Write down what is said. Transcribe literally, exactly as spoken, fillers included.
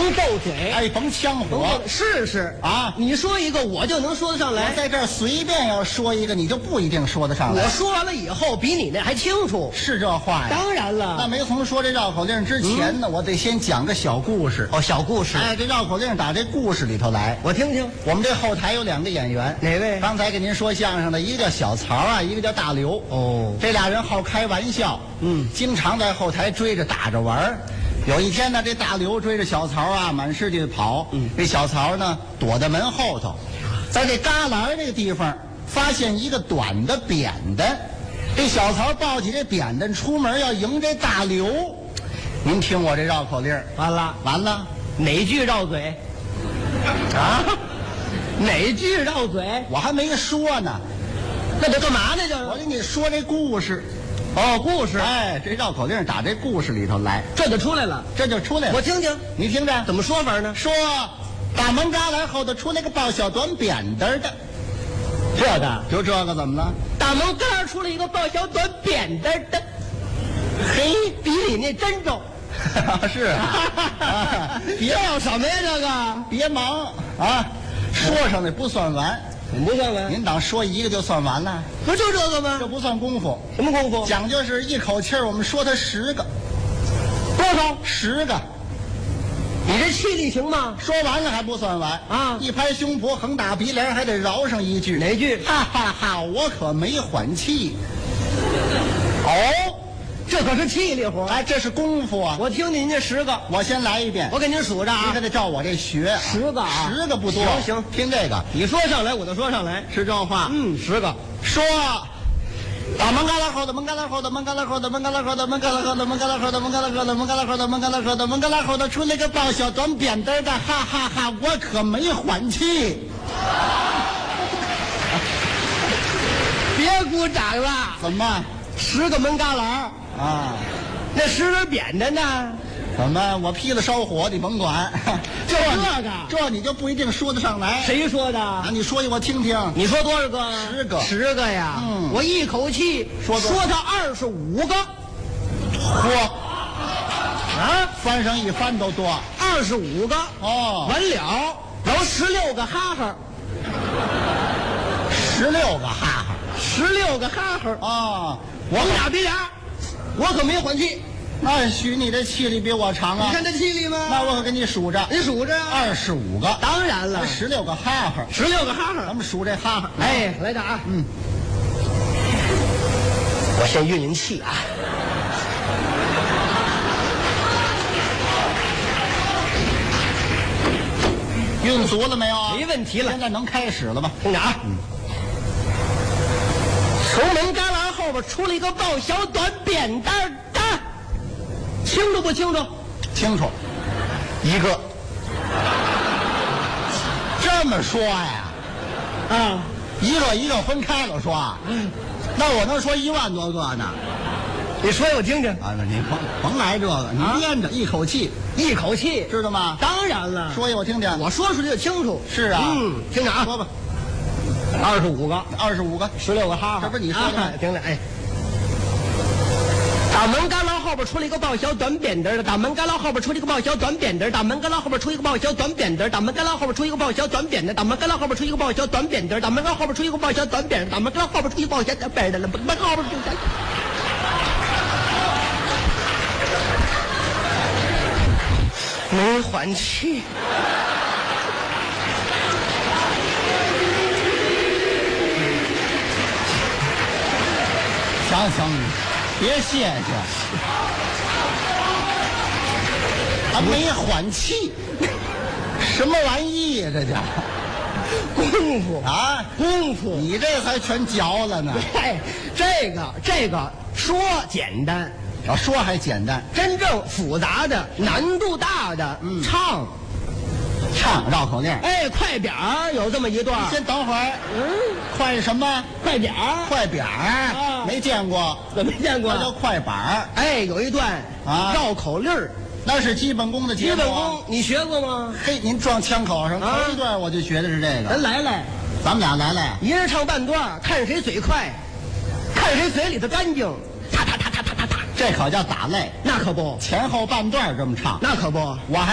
甭斗嘴， 哎，甭呛火， 试试啊！ 你说一个，我就能说得上来。 我在这儿随便要说一个，你就不一定说得上来。 我说完了以后，比你那还清楚。 是这话呀？ 当然了。 那没从说这绕口令之前呢，嗯、我得先讲个小故事。 哦，小故事。 哎，这绕口令打这故事里头来， 我听听。 我们这后台有两个演员， 哪位？ 刚才给您说相声的，一个叫小曹啊，一个叫大刘。 哦， 这俩人好开玩笑， 嗯， 经常在后台追着打着玩儿。有一天呢，这大刘追着小曹啊，满世界跑。 嗯， 这小曹呢，躲在门后头，在这旮旯这个地方发现一个短的扁担。这小曹抱起这扁担出门要迎这大刘。您听我这绕口令， 完了完了， 哪句绕嘴？啊？哪句绕嘴？ 我还没说呢。 那得干嘛呢？就是我给你说这故事。 哦，故事。 哎，这绕口令打这故事里头来， 这就出来了， 这就出来了。 我听听， 你听着， 怎么说法呢？ 说大门旮旯后头出来个抱小短扁担的， 这个就这个怎么了？ 大门旮出来一个抱小短扁担的，嘿，比你那真重。 是啊， 别要什么呀？这个别忙啊，说上的不算完。 怎么不算完？ 您当说一个就算完了？ 不就这个吗？ 这不算功夫。 什么功夫？ 讲究是一口气儿，我们说它十个。 多少？ 十个。 你这气力行吗？ 说完了还不算完啊！ 一拍胸脯，横打鼻梁，还得饶上一句。 哪句？ 哈哈哈！我可没缓气。 哦，这可是气力活。 哎，这是功夫啊！ 我听您这十个， 我先来一遍。 我给您数着啊， 您可得照我这学、啊。 十个啊， 十个不多。 行行， 听这个， 你说上来我就说上来， 是这话。 嗯，十个。 说，大门旮旯后的门旮旯后的门旮旯后的门旮旯后的门旮旯后的门旮旯后的门旮旯后的门旮旯后的门旮旯后的门旮旯后的出来个抱小短扁担的，哈哈哈！我可没缓气。 别鼓掌了。 怎么？ 十个门旮旯啊？ 那十根扁担呢？ 怎么？我劈了烧火，你甭管。 就这个， 这你就不一定说得上来。 谁说的？ 啊，你说一我听听。 你说多少个？ 十个。 十个呀。 嗯。 我一口气说说他二十五个。 嚯！ 啊， 翻上一翻都多。 二十五个。 哦。 完了，有十六个哈哈。 十六个哈哈。 十六个哈哈。 啊！ 我俩别俩，我可没缓气。 那许你这气力比我长啊！ 你看这气力吗？ 那我可给你数着， 你数着二十五个。 当然了， 十六个哈哈， 十六个哈哈。 咱们数这哈哈。 哎，来着啊！ 嗯， 我先运运气啊。 运足了没有啊？ 没问题了， 现在能开始了吧？ 听着啊！嗯。从门旮旯后边出了一个抱小短扁担的，清楚不清楚？ 清楚，一个。这么说呀？ 啊， 一个一个分开了说。嗯，那我能说一万多个呢？ 你说我听听啊！那你甭甭来这个，你咽着、啊、一口气， 一口气， 知道吗？ 当然了， 说一我听听， 我说出去就清楚。 是啊， 嗯，听着啊， 说吧。 二十五个， 二十五个， 十六个哈哈， 这不是你说的吗？ 啊、听着，哎，大门旮旯后边出了一个抱小短扁担的，大门旮旯后边出了一个抱小短扁担，大门旮旯后边出一个抱小短扁担，大门旮旯后边出一个抱小短扁担，大门旮旯后边出一个抱小短扁担，大门旮旯后边出一个抱小短扁担，大门旮旯后边出一个抱小短扁担了，门后边出小。没缓气。 行行，别谢谢，还没缓气，什么玩意呀？这叫功夫啊， 功夫， 你这才全嚼了呢。 哎，这个这个说简单， 要说还简单， 真正复杂的、难度大的，嗯，唱。 唱绕口令， 哎，快点儿有这么一段。 先等会儿， 嗯， 快什么？ 快点儿， 快点儿， 啊， 没见过， 怎么没见过？ 那叫快板儿。 哎，有一段啊， 绕口令儿， 那是基本功的节目。 基本功你学过吗？ 嘿，您撞枪口上， 啊， 头一段我就学的是这个。 咱来来， 咱们俩来来， 一人唱半段，看谁嘴快，看谁嘴里头干净。踏踏踏踏踏踏踏， 这可叫打擂。 那可不， 前后半段这么唱， 那可不， 我还。